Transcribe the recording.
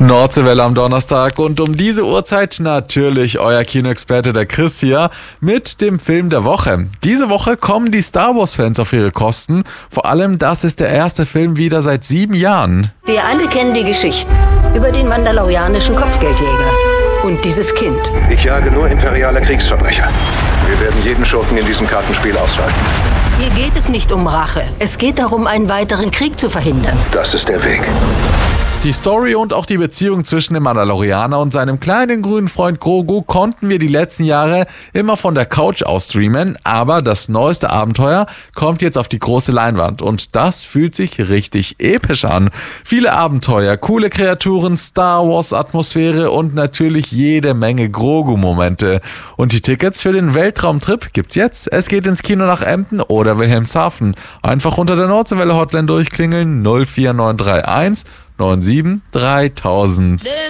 Nordseewelle am Donnerstag und um diese Uhrzeit natürlich euer Kinoexperte der Chris hier mit dem Film der Woche. Diese Woche kommen die Star Wars Fans auf ihre Kosten. Vor allem, das ist der erste Film wieder seit 7 Jahren. Wir alle kennen die Geschichten über den mandalorianischen Kopfgeldjäger und dieses Kind. Ich jage nur imperiale Kriegsverbrecher. Wir werden jeden Schurken in diesem Kartenspiel ausschalten. Hier geht es nicht um Rache. Es geht darum, einen weiteren Krieg zu verhindern. Das ist der Weg. Die Story und auch die Beziehung zwischen dem Mandalorianer und seinem kleinen grünen Freund Grogu konnten wir die letzten Jahre immer von der Couch aus streamen, aber das neueste Abenteuer kommt jetzt auf die große Leinwand und das fühlt sich richtig episch an. Viele Abenteuer, coole Kreaturen, Star Wars Atmosphäre und natürlich jede Menge Grogu-Momente. Und die Tickets für den Weltraumtrip gibt's jetzt. Es geht ins Kino nach Emden oder Wilhelmshaven. Einfach unter der Nordseewelle Hotline durchklingeln 04931 97 3000.